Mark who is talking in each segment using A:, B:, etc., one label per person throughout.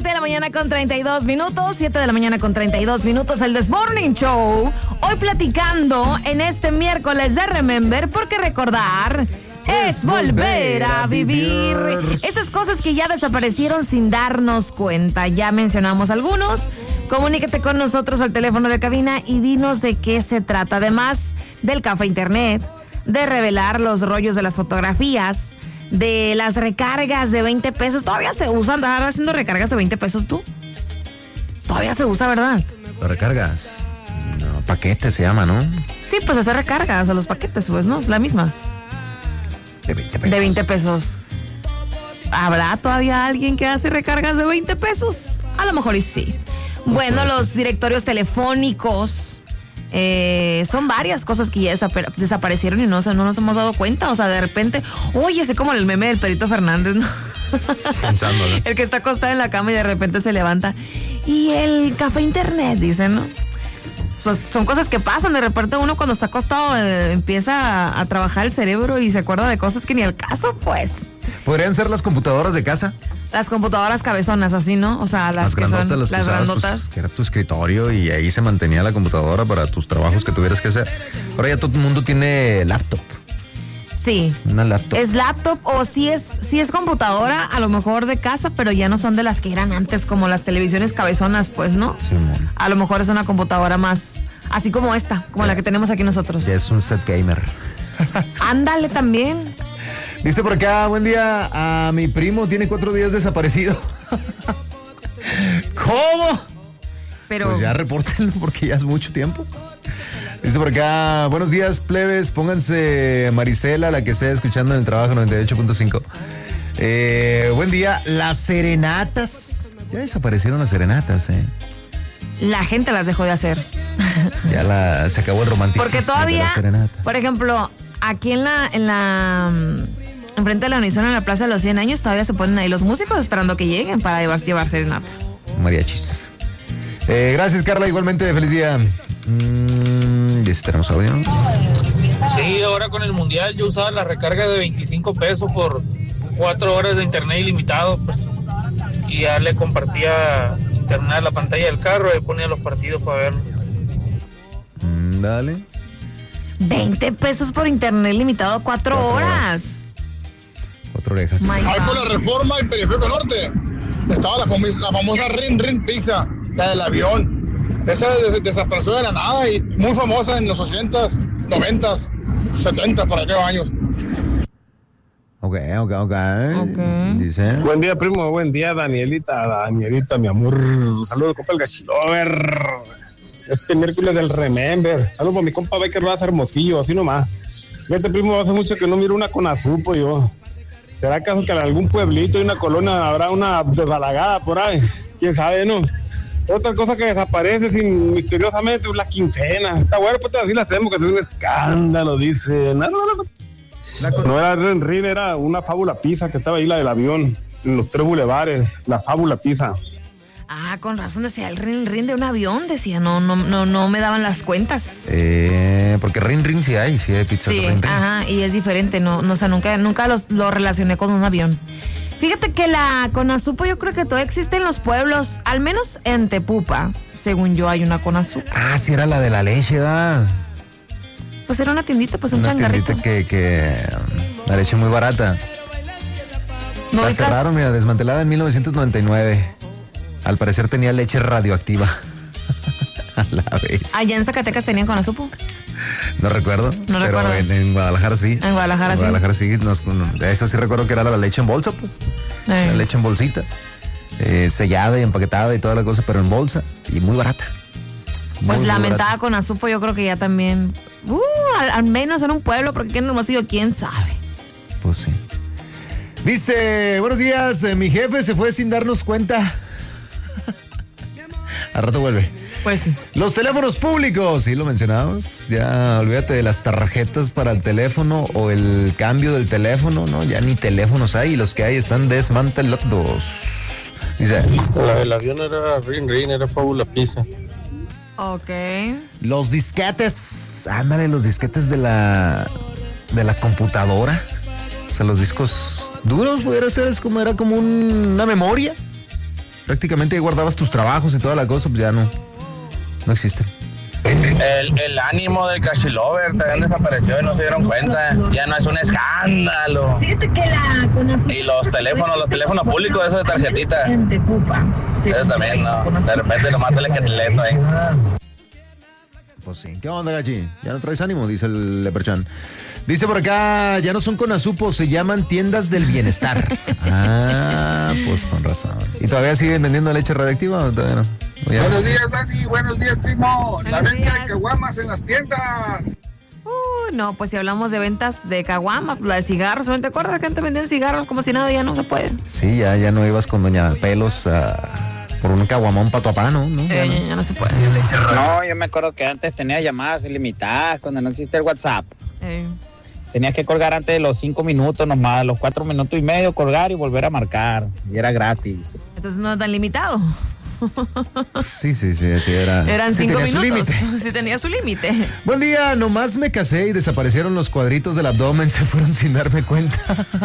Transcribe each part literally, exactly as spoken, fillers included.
A: siete de la mañana con treinta y dos minutos, siete de la mañana con treinta y dos minutos, el This Morning Show. Hoy platicando en este miércoles de Remember, porque recordar es volver a vivir. Esas cosas que ya desaparecieron sin darnos cuenta. Ya mencionamos algunos. Comunícate con nosotros al teléfono de cabina y dinos de qué se trata. Además del café internet, de revelar los rollos de las fotografías, de las recargas de veinte pesos. ¿Todavía se usan? ¿Estás haciendo recargas de veinte pesos tú? Todavía se usa, ¿verdad?
B: ¿Lo recargas? No, paquete se llama, ¿no?
A: Sí, pues hacer recargas a los paquetes, pues, ¿no? Es la misma.
B: De veinte pesos.
A: De veinte pesos. ¿Habrá todavía alguien que hace recargas de veinte pesos? A lo mejor y sí. Bueno, los directorios telefónicos, eh, son varias cosas que ya desap- desaparecieron y no, o sea, no nos hemos dado cuenta. O sea, de repente, oye, ese como el meme del Perito Fernández, ¿no?
B: Pensándolo.
A: El que está acostado en la cama y de repente se levanta. Y el café internet, dicen, ¿no? Pues son cosas que pasan. De repente uno cuando está acostado eh, empieza a, a trabajar el cerebro y se acuerda de cosas que ni al caso, pues.
B: ¿Podrían ser las computadoras de casa?
A: Las computadoras cabezonas, así, ¿no? O sea, las,
B: Las
A: que
B: grandotas,
A: son
B: las, que
A: las
B: usabas,
A: grandotas.
B: pues, que era tu escritorio y ahí se mantenía la computadora para tus trabajos que tuvieras que hacer. Ahora ya todo el mundo tiene laptop.
A: Sí.
B: Una laptop.
A: Es laptop o si es, si es computadora, a lo mejor de casa, pero ya no son de las que eran antes, como las televisiones cabezonas, pues, ¿no?
B: Sí, mon.
A: A lo mejor es una computadora más, así como esta, como la que tenemos aquí nosotros.
B: Ya es un set gamer.
A: Ándale también.
B: Dice por acá, buen día, a mi primo tiene cuatro días desaparecido. ¿Cómo?
A: Pero
B: Pues ya repórtenlo porque ya es mucho tiempo. Dice por acá, buenos días, plebes, pónganse Marisela, la que esté escuchando en el trabajo noventa y ocho punto cinco. Eh, buen día, las serenatas. Ya desaparecieron las serenatas, ¿eh?
A: la gente las dejó de hacer.
B: Ya la, se acabó el romanticismo.
A: Porque todavía,
B: de la serenata.
A: por ejemplo, aquí en la, en la, enfrente de la Unisona, en la Plaza de los cien años, todavía se ponen ahí los músicos esperando que lleguen para llevar, llevar serenata.
B: Mariachis. Eh, gracias, Carla, igualmente, feliz día. Mm, ¿ya tenemos audio?
C: Sí, ahora con el mundial yo usaba la recarga de veinticinco pesos por cuatro horas de internet ilimitado, pues, y ya le compartía internet a la pantalla del carro y ponía los partidos para verlo.
B: Mm, dale.
A: veinte pesos por internet limitado, cuatro,
B: Cuatro
A: horas.
B: horas. Cuatro orejas.
A: My
D: Ahí
A: God.
D: por la Reforma y Periférico Norte estaba la, famosa, la famosa Rin Rin Pizza, la del avión. Esa des- desapareció de la nada y muy famosa en los ochentas, noventas, setentas, por aquellos años.
B: Ok, ok, ok.
A: Ok.
B: Dice.
E: Buen día, primo. Buen día, Danielita. Danielita, mi amor. Saludos, compa el Gachilover. Este miércoles del Remember. Saludos para mi compa Becker Raza Hermosillo, así nomás. Vete, primo, hace mucho que no miro una Conazupo yo. ¿Será acaso que en algún pueblito y una colonia habrá una desbalagada por ahí? ¿Quién sabe, no? Otra cosa que desaparece sin misteriosamente es la quincena. Está bueno, pues así la hacemos, que es un escándalo, dice. No, no, no. No era Ren Rin, era una fábula pizza que estaba ahí, la del avión, en los tres bulevares, la fábula pizza.
A: Ah, con razón decía el rin rin de un avión, decía, no, no, no, no me daban las cuentas.
B: Eh, porque Rin Rin sí hay, sí hay pizzas
A: Sí,
B: Rin Rin.
A: ajá, y es diferente, no, no, o sea, nunca, nunca los, lo relacioné con un avión. Fíjate que la Conazupo yo creo que todavía existe en los pueblos, al menos en Tepupa, según yo hay una Conazupo.
B: Ah, sí era la de la leche, ¿verdad?
A: Pues era una tiendita, pues un
B: Una
A: changarrito.
B: tiendita que, que la leche muy barata.
A: ¿No
B: La
A: ubicas?
B: cerraron, mira, desmantelada en mil novecientos noventa y nueve. Al parecer tenía leche radioactiva. A la vez.
A: Allá en Zacatecas tenían Conazupo.
B: No recuerdo.
A: No
B: pero
A: recuerdas.
B: en, en Guadalajara sí.
A: En Guadalajara
B: en
A: sí.
B: Guadalajara sí. Nos- de eso sí recuerdo que era la leche en bolsa, pues.
A: Eh.
B: La leche en bolsita. Eh, sellada y empaquetada y toda la cosa, pero en bolsa. Y muy barata. Muy,
A: Pues
B: muy
A: lamentada
B: barata.
A: Conazupo yo creo que ya también, uh, al, al menos en un pueblo, porque aquí en Hermosillo, quién sabe.
B: Pues sí. Dice, buenos días, eh, mi jefe se fue sin darnos cuenta. Al rato vuelve.
A: Pues sí.
B: Los teléfonos públicos, sí lo mencionamos. Ya olvídate de las tarjetas para el teléfono o el cambio del teléfono, ¿no? Ya ni teléfonos hay y los que hay están desmantelados. Dice,
C: La del avión era Rin Rin, era fábula pizza.
A: Ok.
B: los disquetes, ándale, los disquetes de la de la computadora. O sea, los discos duros, pudiera ser, es como era como un- una memoria. prácticamente ahí guardabas tus trabajos y toda la cosa, pues ya no, no existen.
F: El, el ánimo del Cachilover también desapareció y no se dieron cuenta. Ya no es un escándalo. Y los teléfonos, los teléfonos públicos, esos de tarjetita. Eso también, ¿no? De repente lo mata el esqueleto ahí.
B: Pues sí. ¿Qué onda, Gachi? ¿Ya no traes ánimo? Dice el Leperchan. Dice por acá, ya no son Conasupo, se llaman tiendas del bienestar. Ah, pues con razón. ¿Y todavía siguen vendiendo leche radiactiva o todavía no? ¿Ya?
G: Buenos días, Dani. Buenos días, primo. La
A: Buenos
G: venta
A: días.
G: de caguamas en las tiendas.
A: Uh, no, pues si hablamos de ventas de caguama, la de cigarros, ¿no te acuerdas que antes vendían cigarros como si nada? Ya no se puede.
B: Sí, ya, ya no ibas con Doña Pelos a... por un caguamón pa' tu papá, ¿no? ¿No? Ya
A: Eh,
B: no.
A: ya, ya no se puede.
H: No, yo me acuerdo que antes tenía llamadas ilimitadas cuando no existía el WhatsApp.
A: Eh,
H: Tenías que colgar antes de los cinco minutos nomás, los cuatro minutos y medio, colgar y volver a marcar. Y era gratis.
A: entonces no es tan limitado.
B: Sí, sí, sí, sí, era...
A: Eran
B: sí,
A: cinco
B: tenía su
A: minutos.
B: límite.
A: Sí tenía su límite.
B: Buen día, nomás me casé y desaparecieron los cuadritos del abdomen, se fueron sin darme cuenta.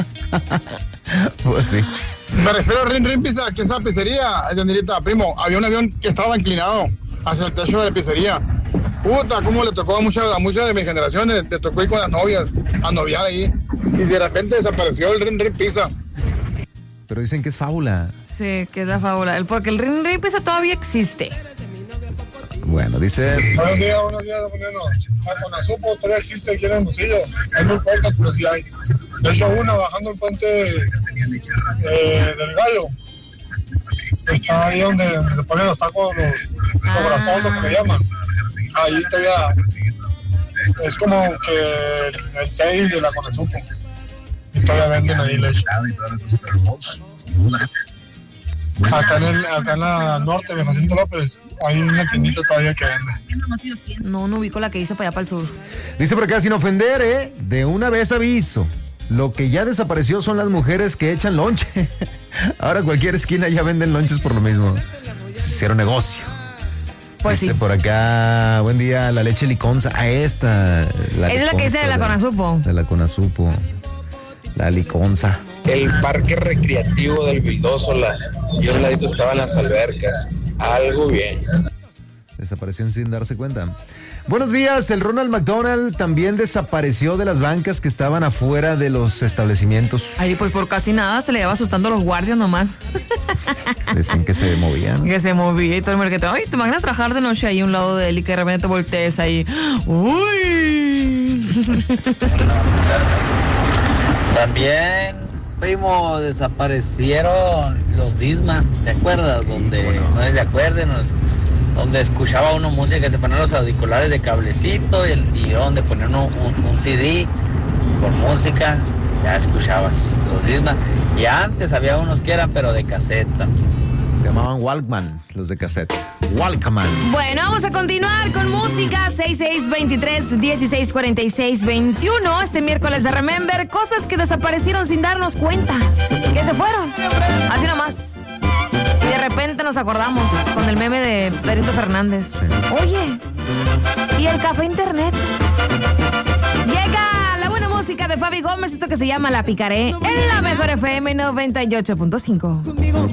B: Pues sí.
D: Me refiero a Rin Rin Pizza, que esa pizzería, Danielita, primo, había un avión que estaba inclinado hacia el techo de la pizzería. Puta, cómo le tocó a muchas, a muchas de mis generaciones, le tocó ir con las novias, a noviar ahí. Y de repente desapareció el Rin Rin Pizza.
B: Pero dicen que es fábula.
A: Sí, que es la fábula. Porque el Rin Rin Pizza todavía existe.
B: Bueno, dice...
D: Buenos días, buenos días, don Moreno. Ah, con Azupo todavía existe aquí en el Hermosillo. Hay muy pocas, pero sí hay. De hecho, una bajando el puente eh, del Gallo. Está ahí donde, donde se ponen los tacos, los, los corazones, lo que le llaman. Ahí todavía es como que el, el seis de la Conesupo. Y todavía venden ahí leche. Acá en, el, acá en la norte de Jacinto López hay una tiendita todavía que vende.
A: No, no ubico la que hice para allá para el sur.
B: Dice por acá, sin ofender, ¿eh? De una vez aviso. Lo que ya desapareció son las mujeres que echan lonche. Ahora cualquier esquina ya venden lonches por lo mismo. Se hicieron negocio.
A: Pues
B: Dice
A: sí.
B: por acá, buen día, la leche liconza. Ah, esta.
A: Esa es la que dice de la Conasupo.
B: De la Conasupo. La liconza.
I: El parque recreativo del Vildósola. Y a un ladito estaban las albercas. Algo bien.
B: Desapareció sin darse cuenta. Buenos días, el Ronald McDonald también desapareció de las bancas que estaban afuera de los establecimientos.
A: Ahí pues por casi nada se le iba asustando a los guardias nomás.
B: Decían que se movían.
A: Que se movía y todo el mercado. Ay, ¿te imaginas trabajar de noche ahí a un lado de él y que de repente te voltees ahí? ¡Uy!
J: También, primo, desaparecieron los Disma, ¿te acuerdas? Donde, no sé si se acuerden, donde escuchaba uno música que se ponían los auriculares de cablecito y, el, y donde ponían un, un, un C D con música, ya escuchabas los Disma. Y antes había unos que eran, pero de cassette también.
B: Se llamaban Walkman, los de cassette. Walkman.
A: Bueno, vamos a continuar con música. seis seis veintitrés, dieciséis cuarenta y seis, veintiuno. Este miércoles de Remember, cosas que desaparecieron sin darnos cuenta. Que se fueron. Así nomás. Y de repente nos acordamos con el meme de Perito Fernández. Oye, ¿y el café internet? Llega la buena música de Fabi Gómez, esto que se llama La Picaré, en la mejor F M noventa y ocho punto cinco.